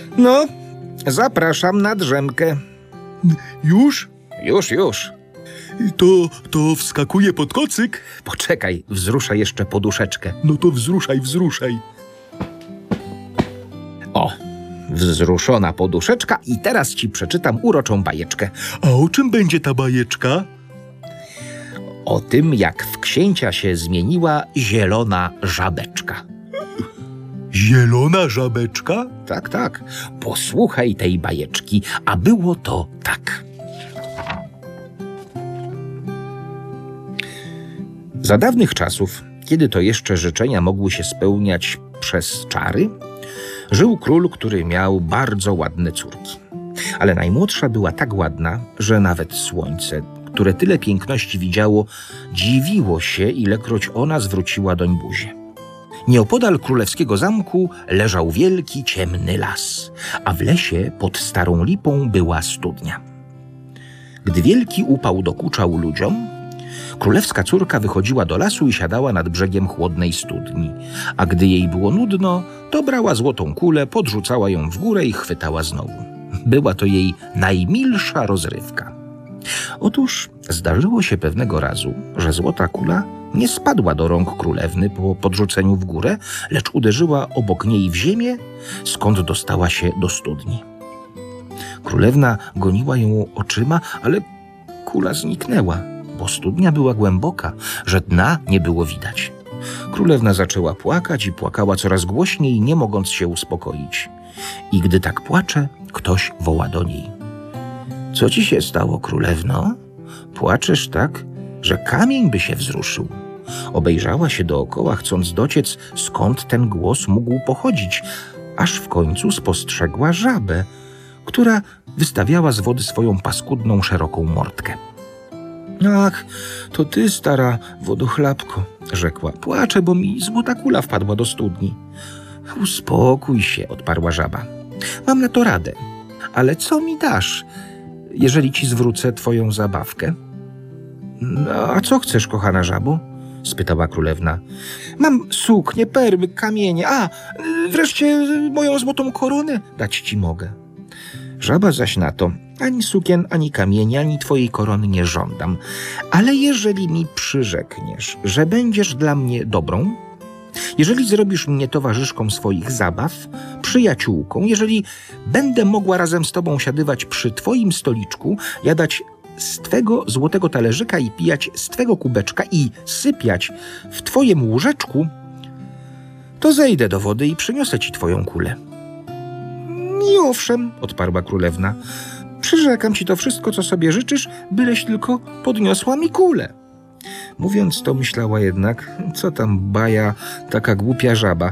No, zapraszam na drzemkę. Już? Już. To wskakuje pod kocyk? Poczekaj, wzruszę jeszcze poduszeczkę. No to wzruszaj. O, wzruszona poduszeczka i teraz ci przeczytam uroczą bajeczkę. A o czym będzie ta bajeczka? O tym, jak w księcia się zmieniła zielona żabeczka. Zielona żabeczka? Tak. Posłuchaj tej bajeczki, a było to tak. Za dawnych czasów, kiedy to jeszcze życzenia mogły się spełniać przez czary, żył król, który miał bardzo ładne córki. Ale najmłodsza była tak ładna, że nawet słońce, które tyle piękności widziało, dziwiło się, ilekroć ona zwróciła doń buzię. Nieopodal królewskiego zamku leżał wielki, ciemny las, a w lesie pod starą lipą była studnia. Gdy wielki upał dokuczał ludziom, królewska córka wychodziła do lasu i siadała nad brzegiem chłodnej studni, a gdy jej było nudno, to brała złotą kulę, podrzucała ją w górę i chwytała znowu. Była to jej najmilsza rozrywka. Otóż zdarzyło się pewnego razu, że złota kula nie spadła do rąk królewny po podrzuceniu w górę, lecz uderzyła obok niej w ziemię, skąd dostała się do studni. Królewna goniła ją oczyma, ale kula zniknęła, bo studnia była głęboka, że dna nie było widać. Królewna zaczęła płakać i płakała coraz głośniej, nie mogąc się uspokoić. I gdy tak płacze, ktoś woła do niej. Co ci się stało, królewno? Płaczesz tak, że kamień by się wzruszył. Obejrzała się dookoła, chcąc dociec, skąd ten głos mógł pochodzić, aż w końcu spostrzegła żabę, która wystawiała z wody swoją paskudną, szeroką mordkę. Ach, to ty, stara wodochlapko, rzekła. Płaczę, bo mi złota kula wpadła do studni. Uspokój się, odparła żaba. Mam na to radę, ale co mi dasz, jeżeli ci zwrócę twoją zabawkę? No, a co chcesz, kochana żabo? Spytała królewna. Mam suknię, perły, kamienie, wreszcie moją złotą koronę dać ci mogę. Żaba zaś na to, ani sukien, ani kamieni, ani twojej korony nie żądam, ale jeżeli mi przyrzekniesz, że będziesz dla mnie dobrą, jeżeli zrobisz mnie towarzyszką swoich zabaw, przyjaciółką, jeżeli będę mogła razem z tobą siadywać przy twoim stoliczku, jadać z twego złotego talerzyka i pijać z twego kubeczka i sypiać w twoim łóżeczku, to zejdę do wody i przyniosę ci twoją kulę. I owszem, odparła królewna, przyrzekam ci to wszystko, co sobie życzysz, byleś tylko podniosła mi kulę. Mówiąc to, myślała jednak, co tam baja taka głupia żaba,